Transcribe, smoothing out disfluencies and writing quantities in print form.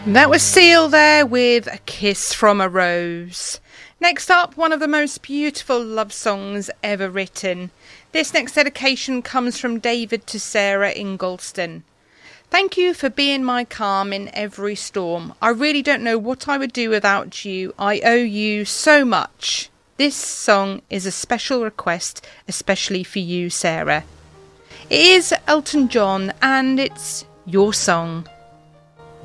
That was Seal there with A Kiss from a Rose. Next up, one of the most beautiful love songs ever written. This next dedication comes from David to Sarah in Galston. Thank you for being my calm in every storm. I really don't know what I would do without you. I owe you so much. This song is a special request, especially for you, Sarah. It is Elton John, and it's your song.